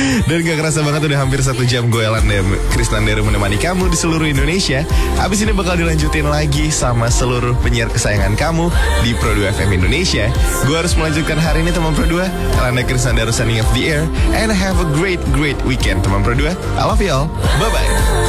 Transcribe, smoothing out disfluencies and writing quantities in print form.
Dan gak kerasa banget udah hampir 1 jam gue Krisnandero menemani kamu di seluruh Indonesia. Abis ini bakal dilanjutin lagi sama seluruh penyiar kesayangan kamu di Pro 2 FM Indonesia. Gue harus melanjutkan hari ini teman Pro 2. Elanda Krisnandero signing off the air. And have a great weekend teman Pro 2. I love you all. Bye-bye.